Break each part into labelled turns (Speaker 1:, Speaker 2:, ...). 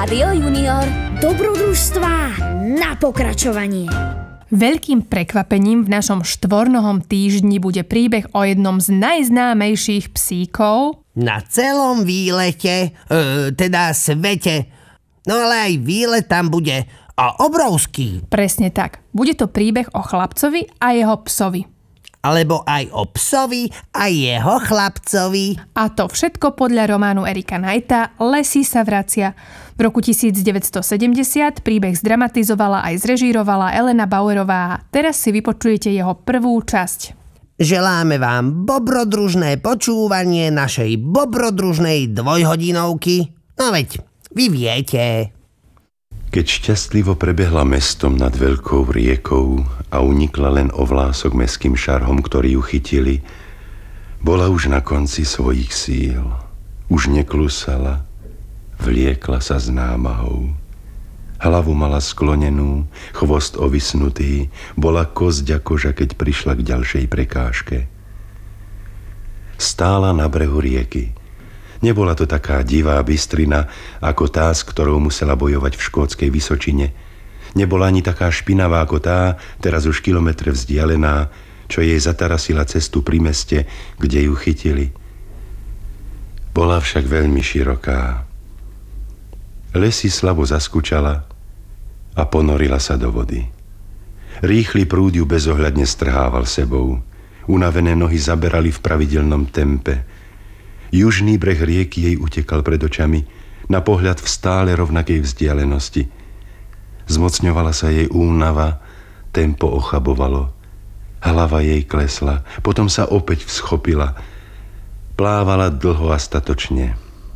Speaker 1: Rádio Junior.
Speaker 2: Dobrodružstvá na pokračovanie.
Speaker 3: Veľkým prekvapením v našom štvornohom týždni bude príbeh o jednom z najznámejších psíkov
Speaker 4: na celom výlete, teda svete. No ale aj výlet tam bude a obrovský.
Speaker 3: Presne tak. Bude to príbeh o chlapcovi a jeho psovi.
Speaker 4: Alebo aj o psovi a jeho chlapcovi.
Speaker 3: A to všetko podľa románu Erika Knighta Lesy sa vracia. V roku 1970 príbeh zdramatizovala aj zrežírovala Elena Bauerová. Teraz si vypočujete jeho prvú časť.
Speaker 4: Želáme vám bobrodružné počúvanie našej bobrodružnej dvojhodinovky. No veď, vy viete.
Speaker 5: Keď šťastlivo prebehla mestom nad veľkou riekou a unikla len o vlások mestským šarhom, ktorí ju chytili, bola už na konci svojich síl. Už neklusala, vliekla sa s námahou. Hlavu mala sklonenú, chvost ovisnutý, bola kosť a koža, keď prišla k ďalšej prekážke. Stála na brehu rieky. Nebola to taká divá bystrina, ako tá, s ktorou musela bojovať v škótskej Vysočine. Nebola ani taká špinavá ako tá, teraz už kilometre vzdialená, čo jej zatarasila cestu pri meste, kde ju chytili. Bola však veľmi široká. Lesy slabo zaskučala a ponorila sa do vody. Rýchly prúd ju bezohľadne strhával sebou. Unavené nohy zaberali v pravidelnom tempe. Južný breh rieky jej utekal pred očami, na pohľad v stále rovnakej vzdialenosti. Zmocňovala sa jej únava, tempo ochabovalo. Hlava jej klesla, potom sa opäť vzchopila. Plávala dlho a statočne.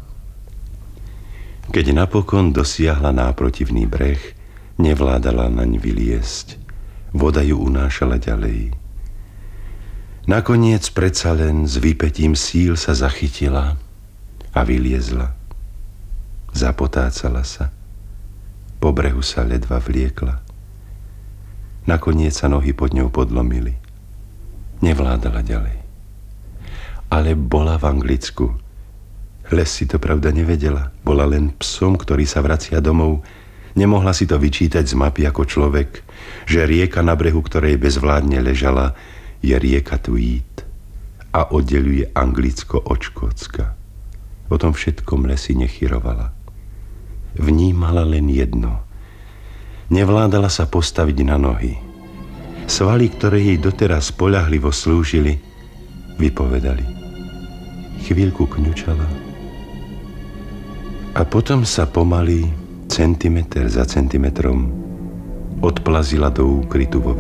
Speaker 5: Keď napokon dosiahla náprotivný breh, nevládala naň vyliesť. Voda ju unášala ďalej. Nakoniec predsa len s vypätím síl sa zachytila a vyliezla. Zapotácala sa. Po brehu sa ledva vliekla. Nakoniec sa nohy pod ňou podlomili. Nevládala ďalej. Ale bola v Anglicku. Les si to pravda nevedela. Bola len psom, ktorý sa vracia domov. Nemohla si to vyčítať z mapy ako človek, že rieka na brehu, ktorej bezvládne ležala, je rieka Tweed a oddeľuje Anglicko od Škótska. O tom všetkom Lesy nechyrovala. Vnímala len jedno. Nevládala sa postaviť na nohy. Svaly, ktoré jej doteraz spoľahlivo slúžili, vypovedali. Chvíľku kňučala a potom sa pomaly, centimeter za centimetrom, odplazila do úkrytu vo